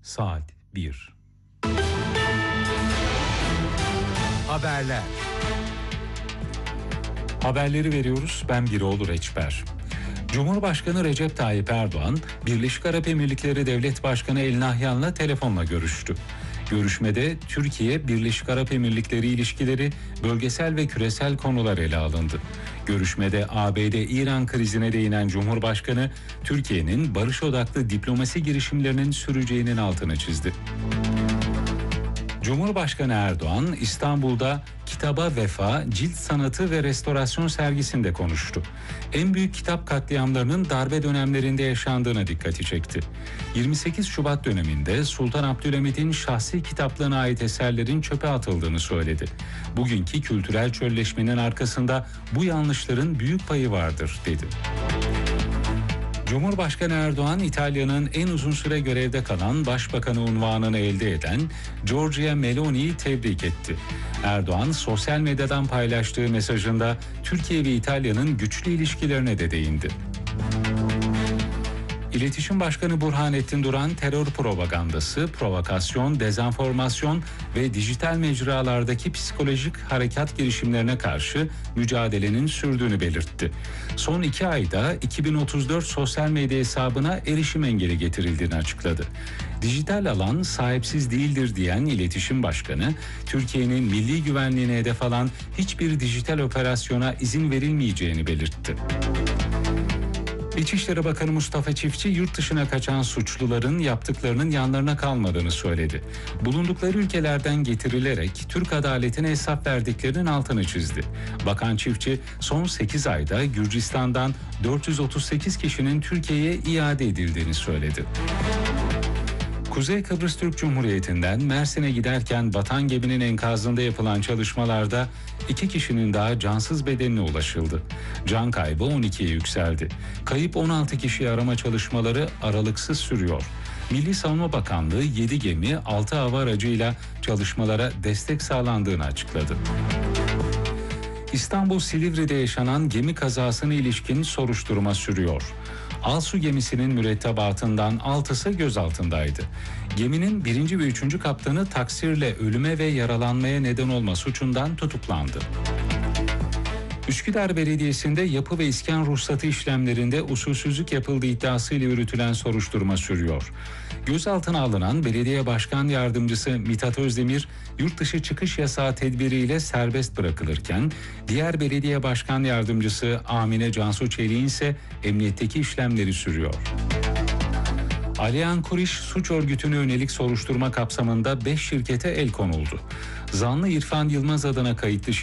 Saat 1. Haberler. Haberleri veriyoruz. Ben Biroğlu Reçber. Cumhurbaşkanı Recep Tayyip Erdoğan, Birleşik Arap Emirlikleri Devlet Başkanı El Nahyan'la telefonla görüştü. Görüşmede Türkiye, Birleşik Arap Emirlikleri ilişkileri, bölgesel ve küresel konular ele alındı. Görüşmede ABD-İran krizine değinen Cumhurbaşkanı, Türkiye'nin barış odaklı diplomasi girişimlerinin süreceğinin altını çizdi. Cumhurbaşkanı Erdoğan, İstanbul'da Kitaba Vefa, Cilt Sanatı ve Restorasyon sergisinde konuştu. En büyük kitap katliamlarının darbe dönemlerinde yaşandığına dikkati çekti. 28 Şubat döneminde Sultan Abdülhamid'in şahsi kitaplığına ait eserlerin çöpe atıldığını söyledi. Bugünkü kültürel çölleşmenin arkasında bu yanlışların büyük payı vardır, dedi. Cumhurbaşkanı Erdoğan, İtalya'nın en uzun süre görevde kalan başbakanı unvanını elde eden Giorgia Meloni'yi tebrik etti. Erdoğan, sosyal medyadan paylaştığı mesajında Türkiye ve İtalya'nın güçlü ilişkilerine de değindi. İletişim Başkanı Burhanettin Duran, terör propagandası, provokasyon, dezenformasyon ve dijital mecralardaki psikolojik harekat girişimlerine karşı mücadelenin sürdüğünü belirtti. Son 2 ayda 2034 sosyal medya hesabına erişim engeli getirildiğini açıkladı. Dijital alan sahipsiz değildir diyen İletişim Başkanı, Türkiye'nin milli güvenliğine hedef alan hiçbir dijital operasyona izin verilmeyeceğini belirtti. İçişleri Bakanı Mustafa Çiftçi, yurt dışına kaçan suçluların yaptıklarının yanlarına kalmadığını söyledi. Bulundukları ülkelerden getirilerek Türk adaletine hesap verdiklerinin altını çizdi. Bakan Çiftçi, son 8 ayda Gürcistan'dan 438 kişinin Türkiye'ye iade edildiğini söyledi. Kuzey Kıbrıs Türk Cumhuriyeti'nden Mersin'e giderken batan geminin enkazında yapılan çalışmalarda 2 kişinin daha cansız bedenine ulaşıldı. Can kaybı 12'ye yükseldi. Kayıp 16 kişiyi arama çalışmaları aralıksız sürüyor. Milli Savunma Bakanlığı 7 gemi, 6 hava aracıyla çalışmalara destek sağlandığını açıkladı. İstanbul Silivri'de yaşanan gemi kazasına ilişkin soruşturma sürüyor. Alsu gemisinin mürettebatından 6'sı gözaltındaydı. Geminin 1. ve 3. kaptanı taksirle ölüme ve yaralanmaya neden olma suçundan tutuklandı. Üsküdar Belediyesi'nde yapı ve iskan ruhsatı işlemlerinde usulsüzlük yapıldığı iddiasıyla yürütülen soruşturma sürüyor. Gözaltına alınan Belediye Başkan Yardımcısı Mithat Özdemir, yurt dışı çıkış yasağı tedbiriyle serbest bırakılırken, diğer Belediye Başkan Yardımcısı Amine Cansu Çelik'in ise emniyetteki işlemleri sürüyor. Aliyan Kuriş suç örgütüne yönelik soruşturma kapsamında 5 şirkete el konuldu. Zanlı İrfan Yılmaz adına kayıtlı